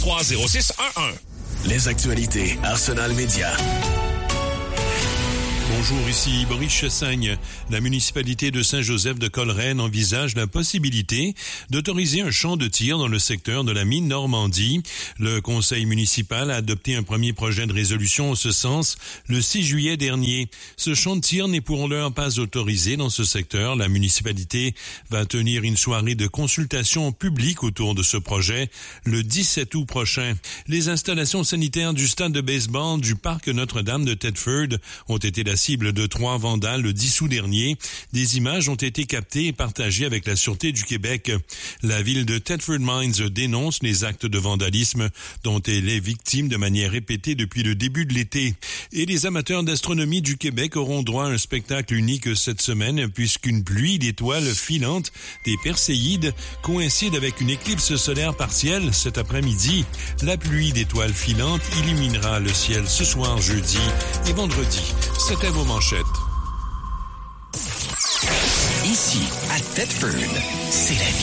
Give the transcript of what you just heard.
30611. Les actualités Arsenal Média. Bonjour, ici Boris Chassagne. La municipalité de Saint-Joseph de Coleraine envisage la possibilité d'autoriser un champ de tir dans le secteur de la mine Normandie. Le conseil municipal a adopté un premier projet de résolution en ce sens le 6 juillet dernier. Ce champ de tir n'est pour l'heure pas autorisé dans ce secteur. La municipalité va tenir une soirée de consultation publique autour de ce projet le 17 août prochain. Les installations sanitaires du stade de baseball du parc Notre-Dame de Thetford ont été la cible de 3 vandales le 10 août dernier. Des images ont été captées et partagées avec la Sûreté du Québec. La ville de Thetford Mines dénonce les actes de vandalisme dont elle est victime de manière répétée depuis le début de l'été. Et les amateurs d'astronomie du Québec auront droit à un spectacle unique cette semaine puisqu'une pluie d'étoiles filantes, des Perséides, coïncide avec une éclipse solaire partielle cet après-midi. La pluie d'étoiles filantes illuminera le ciel ce soir jeudi et vendredi. C'était vos manchettes. Ici, à Thetford, c'est la vie.